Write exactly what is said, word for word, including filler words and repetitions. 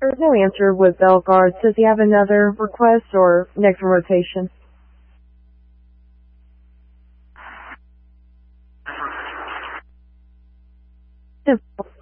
There's no answer with Bellegarde. Does he have another request or next rotation? Simple.